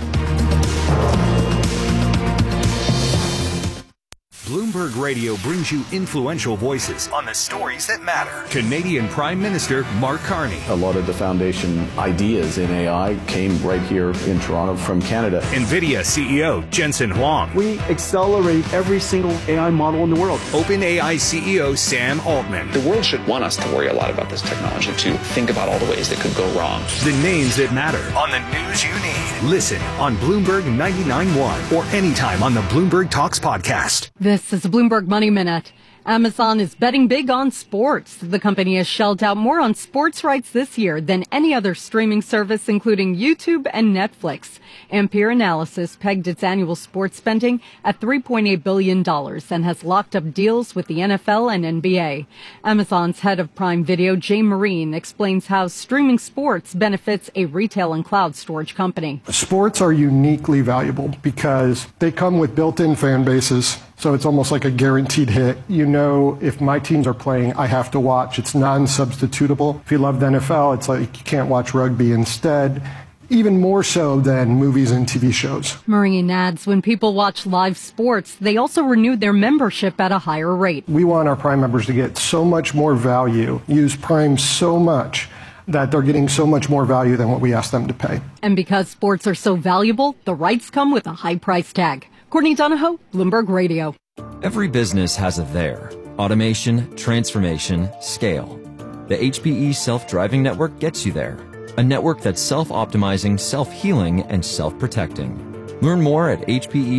Bloomberg Radio brings you influential voices on the stories that matter. Canadian Prime Minister Mark Carney. A lot of the foundation ideas in AI came right here in Toronto from Canada. NVIDIA CEO Jensen Huang. We accelerate every single AI model in the world. OpenAI CEO Sam Altman. The world should want us to worry a lot about this technology, to think about all the ways that could go wrong. The names that matter on the news you need. Listen on Bloomberg 99.1 or anytime on the Bloomberg Talks podcast. This is a Bloomberg Money Minute. Amazon is betting big on sports. The company has shelled out more on sports rights this year than any other streaming service, including YouTube and Netflix. Ampere Analysis pegged its annual sports spending at $3.8 billion and has locked up deals with the NFL and NBA. Amazon's head of Prime Video, Jay Marine, explains how streaming sports benefits a retail and cloud storage company. Sports are uniquely valuable because they come with built-in fan bases. So it's almost like a guaranteed hit. You know, if my teams are playing, I have to watch. It's non-substitutable. If you love the NFL, it's like you can't watch rugby instead. Even more so than movies and TV shows. Marine adds, when people watch live sports, they also renew their membership at a higher rate. We want our Prime members to get so much more value, use Prime so much, that they're getting so much more value than what we ask them to pay. And because sports are so valuable, the rights come with a high price tag. Courtney Donahoe, Bloomberg Radio. Every business has a there. Automation, transformation, scale. The HPE self-driving network gets you there. A network that's self-optimizing, self-healing, and self-protecting. Learn more at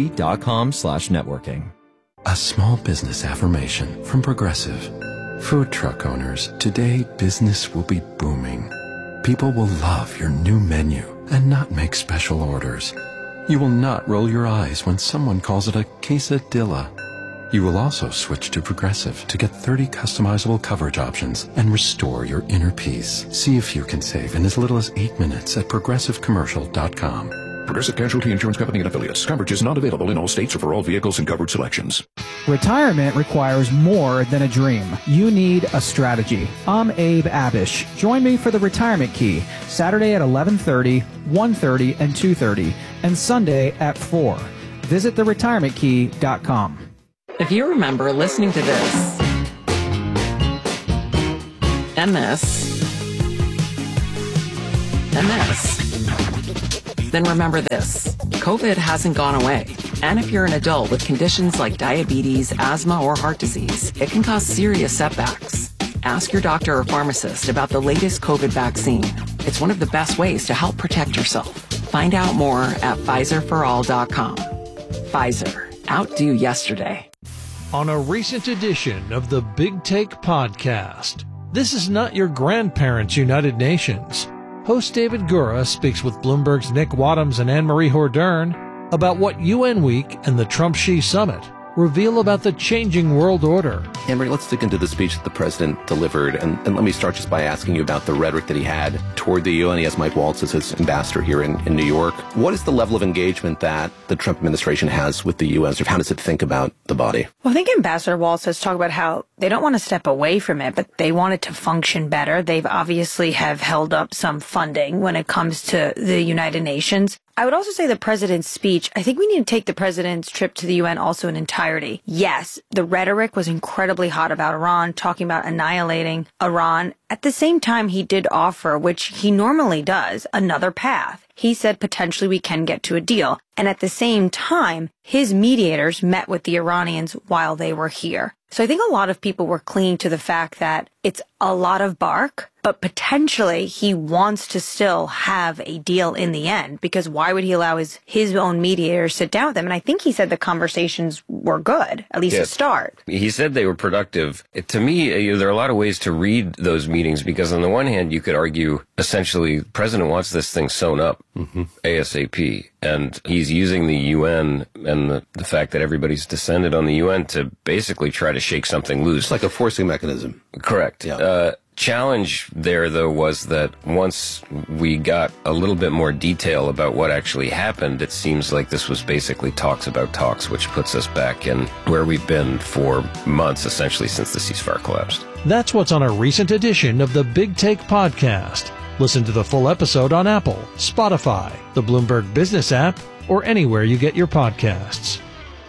hpe.com/networking. A small business affirmation from Progressive. Food truck owners, today business will be booming. People will love your new menu and not make special orders. You will not roll your eyes when someone calls it a quesadilla. You will also switch to Progressive to get 30 customizable coverage options and restore your inner peace. See if you can save in as little as 8 minutes at progressivecommercial.com. Progressive Casualty Insurance Company and Affiliates. Coverage is not available in all states or for all vehicles and coverage selections. Retirement requires more than a dream. You need a strategy. I'm Abe Abish. Join me for the Retirement Key, Saturday at 11:30, 1:30, and 2:30, and Sunday at 4. Visit theretirementkey.com. If you remember listening to this, and this, and this, then remember this. COVID hasn't gone away. And if you're an adult with conditions like diabetes, asthma, or heart disease, it can cause serious setbacks. Ask your doctor or pharmacist about the latest COVID vaccine. It's one of the best ways to help protect yourself. Find out more at PfizerForAll.com. Pfizer. Outdo yesterday. On a recent edition of the Big Take Podcast, this is not your grandparents' United Nations. Host David Gura speaks with Bloomberg's Nick Wadhams and Anne-Marie Hordern about what UN Week and the Trump-Xi Summit reveal about the changing world order. Anne-Marie, let's dig into the speech that the president delivered. And let me start just by asking you about the rhetoric that he had toward the UN. He has Mike Waltz as his ambassador here in New York. What is the level of engagement that the Trump administration has with the UN? How does it think about the body? Well, I think Ambassador Waltz has talked about how they don't want to step away from it, but they want it to function better. They've obviously have held up some funding when it comes to the United Nations. I would also say the president's speech, I think we need to take the president's trip to the UN also in entirety. Yes, the rhetoric was incredibly hot about Iran, talking about annihilating Iran. At the same time, he did offer, which he normally does, another path. He said potentially we can get to a deal. And at the same time, his mediators met with the Iranians while they were here. So I think a lot of people were clinging to the fact that it's a lot of bark, but potentially he wants to still have a deal in the end, because why would he allow his own mediators sit down with him? And I think he said the conversations were good, at least to start. He said they were productive. To me, there are a lot of ways to read those meetings, because on the one hand, you could argue essentially the president wants this thing sewn up ASAP. And he's using the UN and the fact that everybody's descended on the UN to basically try to shake something loose. It's like a forcing mechanism. Correct. Yeah. Challenge there, though, was that once we got a little bit more detail about what actually happened, it seems like this was basically talks about talks, which puts us back in where we've been for months, essentially since the ceasefire collapsed. That's what's on a recent edition of the Big Take Podcast. Listen to the full episode on Apple, Spotify, the Bloomberg Business app, or anywhere you get your podcasts.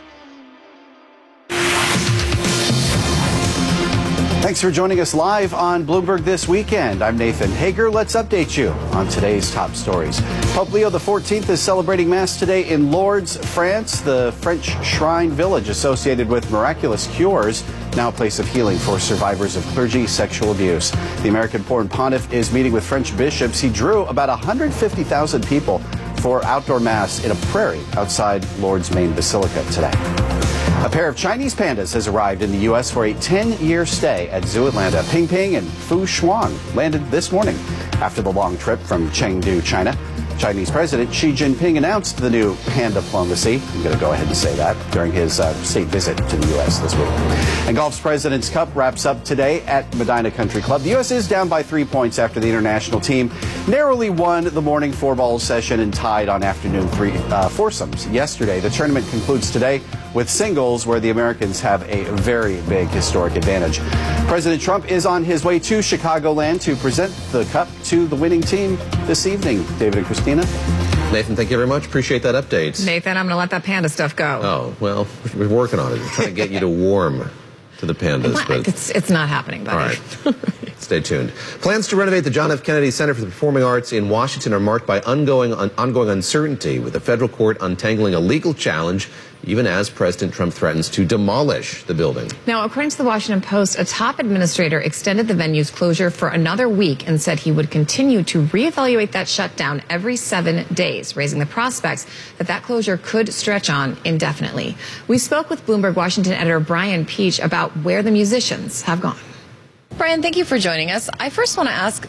Thanks for joining us live on Bloomberg This Weekend. I'm Nathan Hager. Let's update you on today's top stories. Pope Leo XIV is celebrating Mass today in Lourdes, France, the French shrine village associated with miraculous cures, now a place of healing for survivors of clergy sexual abuse. The American-born pontiff is meeting with French bishops. He drew about 150,000 people for outdoor Mass in a prairie outside Lourdes' main basilica today. A pair of Chinese pandas has arrived in the U.S. for a 10-year stay at Zoo Atlanta. Ping Ping and Fu Shuang landed this morning after the long trip from Chengdu, China. Chinese President Xi Jinping announced the new panda diplomacy. I'm going to go ahead and say that during his state visit to the U.S. this week. And golf's President's Cup wraps up today at Medina Country Club. The U.S. is down by 3 points after the international team narrowly won the morning four-ball session and tied on afternoon foursomes yesterday. The tournament concludes today with singles, where the Americans have a very big historic advantage. President Trump is on his way to Chicagoland to present the cup to the winning team this evening. David and Christina. Nathan, thank you very much. Appreciate that update. Nathan, I'm going to let that panda stuff go. Oh, well, we're working on it. We're trying to get you to warm to the pandas. But it's not happening, buddy. All right. Stay tuned. Plans to renovate the John F. Kennedy Center for the Performing Arts in Washington are marked by ongoing uncertainty, with the federal court untangling a legal challenge, even as President Trump threatens to demolish the building. Now, according to the Washington Post, a top administrator extended the venue's closure for another week and said he would continue to reevaluate that shutdown every 7 days, raising the prospects that closure could stretch on indefinitely. We spoke with Bloomberg Washington editor Brian Peach about where the musicians have gone. Brian, thank you for joining us. I first want to ask,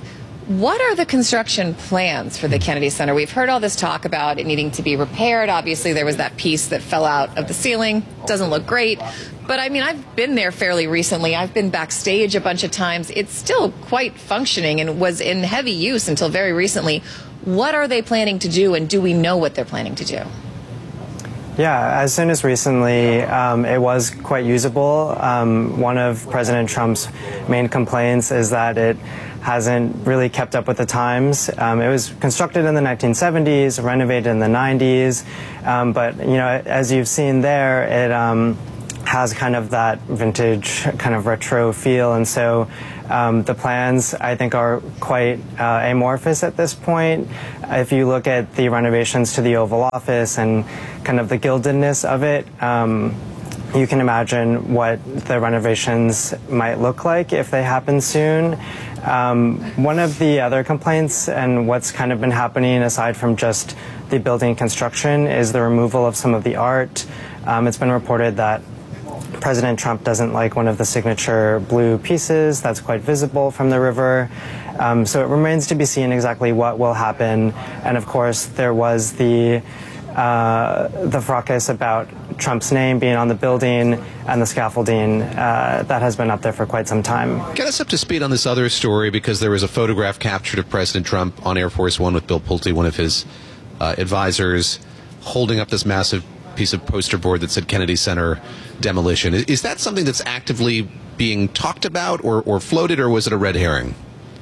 What are the construction plans for the Kennedy Center? We've heard all this talk about it needing to be repaired. Obviously, there was that piece that fell out of the ceiling. Doesn't look great. But, I mean, I've been there fairly recently. I've been backstage a bunch of times. It's still quite functioning and was in heavy use until very recently. What are they planning to do, and do we know what they're planning to do? Yeah, as soon as recently, it was quite usable. One of President Trump's main complaints is that it hasn't really kept up with the times. It was constructed in the 1970s, renovated in the 90s, but you know, as you've seen there, it has kind of that vintage, kind of retro feel, and so the plans, I think, are quite amorphous at this point. If you look at the renovations to the Oval Office and kind of the gildedness of it, you can imagine what the renovations might look like if they happen soon. One of the other complaints, and what's kind of been happening aside from just the building construction, is the removal of some of the art. It's been reported that President Trump doesn't like one of the signature blue pieces that's quite visible from the river. So it remains to be seen exactly what will happen. And of course, there was the fracas about Trump's name being on the building and the scaffolding that has been up there for quite some time. Get us up to speed on this other story, because there was a photograph captured of President Trump on Air Force One with Bill Pulte, one of his advisors, holding up this massive piece of poster board that said Kennedy Center demolition. Is that something that's actively being talked about or floated, or was it a red herring?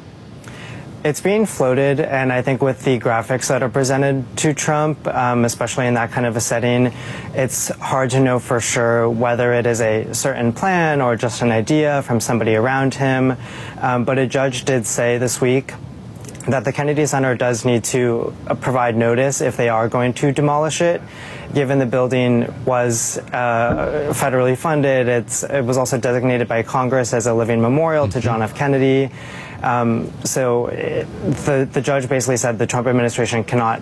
It's being floated, and I think with the graphics that are presented to Trump, especially in that kind of a setting, it's hard to know for sure whether it is a certain plan or just an idea from somebody around him. But a judge did say this week that the Kennedy Center does need to provide notice if they are going to demolish it. Given the building was federally funded, it was also designated by Congress as a living memorial to John F. Kennedy. So the judge basically said the Trump administration cannot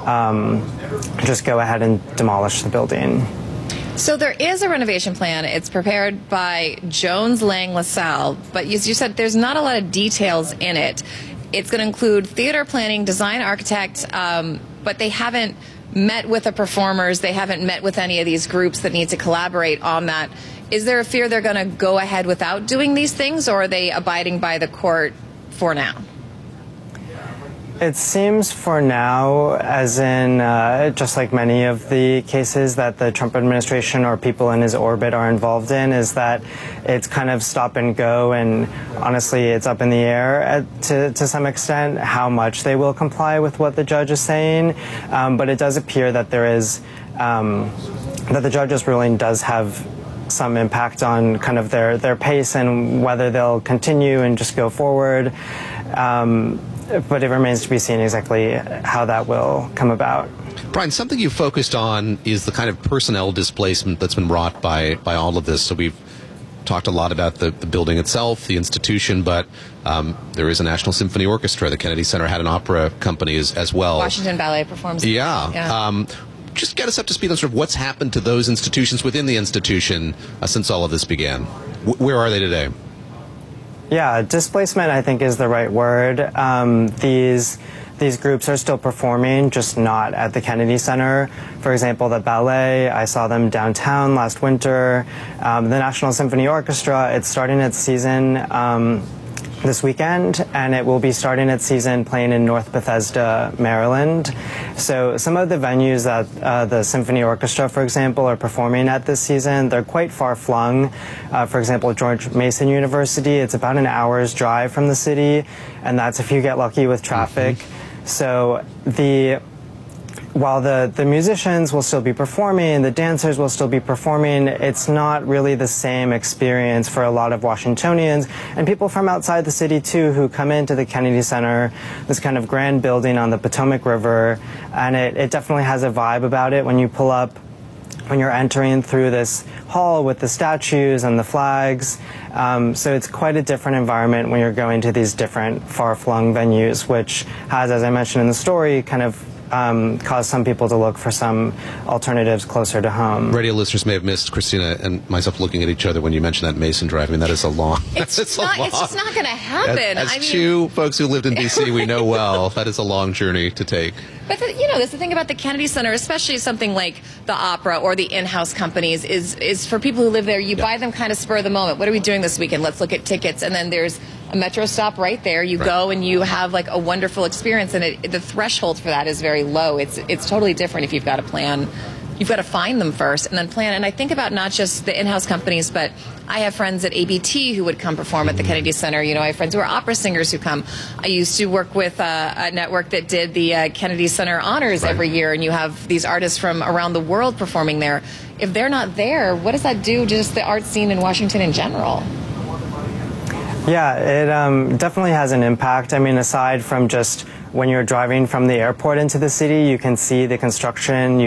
just go ahead and demolish the building. So there is a renovation plan. It's prepared by Jones Lang LaSalle, but as you said, there's not a lot of details in it. It's going to include theater planning, design architect, but they haven't met with the performers. They haven't met with any of these groups that need to collaborate on that. Is there a fear they're going to go ahead without doing these things, or are they abiding by the court for now? It seems for now, as in just like many of the cases that the Trump administration or people in his orbit are involved in, is that it's kind of stop and go, and honestly it's up in the air to some extent how much they will comply with what the judge is saying. But it does appear that there is, that the judge's ruling does have some impact on kind of their pace and whether they'll continue and just go forward. But it remains to be seen exactly how that will come about. Brian, something you focused on is the kind of personnel displacement that's been wrought by all of this. So we've talked a lot about the building itself, the institution, but there is a National Symphony Orchestra. The Kennedy Center had an opera company as well. Washington Ballet performs. Yeah. Just get us up to speed on sort of what's happened to those institutions within the institution since all of this began. Where are they today? Yeah, displacement, I think, is the right word. These groups are still performing, just not at the Kennedy Center. For example, the ballet, I saw them downtown last winter. The National Symphony Orchestra, it's starting its season this weekend, and it will be starting its season playing in North Bethesda, Maryland. So some of the venues that the Symphony Orchestra, for example, are performing at this season, they're quite far-flung. For example, George Mason University, it's about an hour's drive from the city, and that's if you get lucky with traffic. So while the musicians will still be performing, the dancers will still be performing, it's not really the same experience for a lot of Washingtonians and people from outside the city too, who come into the Kennedy Center, this kind of grand building on the Potomac River, and it definitely has a vibe about it when you pull up, when you're entering through this hall with the statues and the flags. So it's quite a different environment when you're going to these different far-flung venues, which has, as I mentioned in the story, kind of cause some people to look for some alternatives closer to home. Radio listeners may have missed Christina and myself looking at each other when you mentioned that Mason Drive. I mean, that is a long... It's just not going to happen. As two folks who lived in D.C., we know well, that is a long journey to take. But, that's the thing about the Kennedy Center, especially something like the Opera or the in-house companies, is for people who live there, you buy them kind of spur of the moment. What are we doing this weekend? Let's look at tickets. And then there's a metro stop right there. You go and you have like a wonderful experience, and the threshold for that is very low. It's totally different if you've got a plan. You've got to find them first and then plan. And I think about not just the in-house companies, but I have friends at ABT who would come perform at the Kennedy Center. I have friends who are opera singers who come. I used to work with a network that did the Kennedy Center Honors every year, and you have these artists from around the world performing there. If they're not there, what does that do to just the art scene in Washington in general? Yeah, it definitely has an impact. I mean, aside from just when you're driving from the airport into the city, you can see the construction.